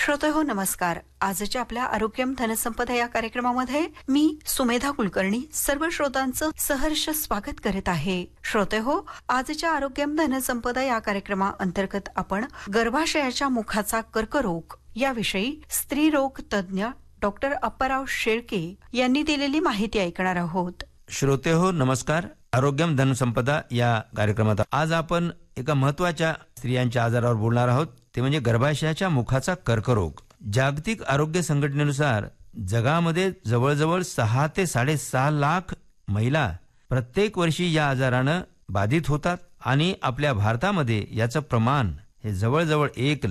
श्रोते हो नमस्कार. आजच्या आपल्या आरोग्यम धनसंपदा या कार्यक्रमामध्ये मी सुमेधा कुलकर्णी सर्व श्रोतांचं सहर्ष स्वागत करीत आहे. श्रोते हो, आजच्या आरोग्यम धनसंपदा या कार्यक्रमाअंतर्गत आपण गर्भाशयाच्या मुखाचा कर्करोग याविषयी स्त्रीरोग तज्ञ डॉक्टर अप्पाराव शेळके यांनी दिलेली माहिती ऐकणार आहोत. श्रोते हो नमस्कार. आरोग्यम धनसंपदा या कार्यक्रमात आज आपण एका महत्त्वाच्या स्त्रियांच्या आजारावर बोलणार आहोत. ते म्हणजे गर्भाशयाच्या मुखाचा कर्करोग. जागतिक आरोग्य संघटनेनुसार जगामध्ये जवळजवळ 6 ते 6.5 लाख महिला प्रत्येक वर्षी या आजारानं बाधित होतात आणि आपल्या भारतामध्ये याचं प्रमाण हे जवळजवळ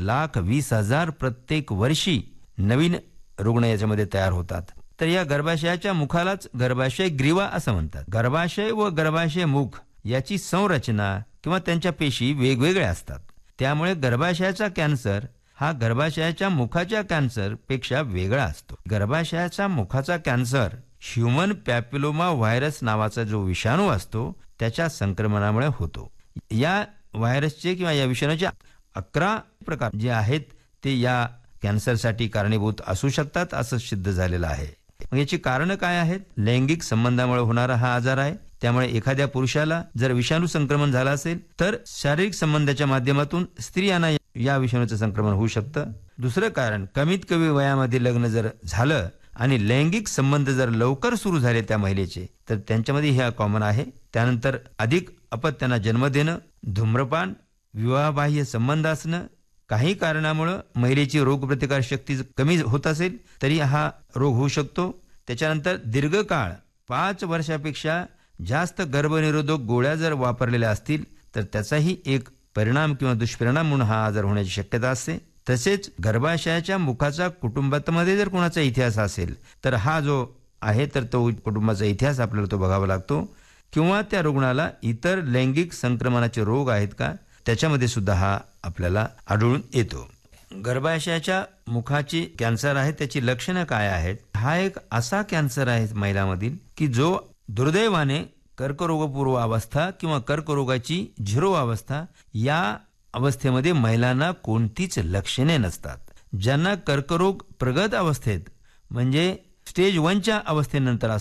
1,20,000 प्रत्येक वर्षी नवीन रुग्ण याच्यामध्ये तयार होतात. तर या गर्भाशयाच्या मुखालाच गर्भाशय ग्रीवा असं म्हणतात. गर्भाशय व गर्भाशय मुख याची संरचना किंवा त्यांच्या पेशी वेगवेगळ्या असतात. त्यामुळे गर्भाशयाचा कॅन्सर हा गर्भाशयाच्या मुखाच्या कॅन्सर पेक्षा वेगळा असतो. गर्भाशयाचा मुखाचा कॅन्सर ह्यूमन पॅपिलोमा व्हायरस नावाचा जो विषाणू असतो त्याच्या संक्रमणामुळे होतो. या व्हायरसचे किंवा या विषाणूचे 11 प्रकार जे आहेत ते या कॅन्सरसाठी कारणीभूत असू शकतात असं सिद्ध झालेलं आहे. मग याची कारणं काय आहेत? लैंगिक संबंधामुळे होणारा हा आजार आहे. त्यामुळे एखाद्या पुरुषाला जर विषाणू संक्रमण झालं असेल तर शारीरिक संबंधाच्या माध्यमातून स्त्रियांना या विषाणूचं संक्रमण होऊ शकतं. दुसरं कारण, कमीत कमी वयामध्ये लग्न जर झालं आणि लैंगिक संबंध जर लवकर सुरू झाले त्या महिलेचे तर त्यांच्यामध्ये हे कॉमन आहे. त्यानंतर अधिक अपत्यांना जन्म देणं, धूम्रपान, विवाहबाह्य संबंध असणं, काही कारणामुळे महिलेची रोगप्रतिकार शक्ती कमी होत असेल तरी हा रोग होऊ शकतो. त्याच्यानंतर दीर्घकाळ 5 वर्षापेक्षा जास्त गर्भनिरोधक गोळ्या जर वापरलेल्या असतील तर त्याचाही एक परिणाम किंवा दुष्परिणाम म्हणून हा आजार होण्याची शक्यता असते. तसेच गर्भाशयाच्या मुखाचा कुटुंबामध्ये जर कोणाचा इतिहास असेल तर हा जो आहे तर तो कुटुंबाचा इतिहास आपल्याला तो बघावा लागतो. किंवा त्या रुग्णाला इतर लैंगिक संक्रमणाचे रोग आहेत का त्याच्यामध्ये सुद्धा हा आपल्याला आढळून येतो. गर्भाशयाच्या मुखाची कॅन्सर आहे त्याची लक्षणं काय आहेत? हा एक असा कॅन्सर आहे महिलांमधील की जो दुर्दैवाने कर्करोगपूर्व अवस्था किंवा कर्करोगाची 0 अवस्था या अवस्थेमध्ये महिलांना कोणतीच लक्षणे नसतात. ज्यांना कर्करोग प्रगत अवस्थेत म्हणजे स्टेज 1च्या अवस्थेनंतर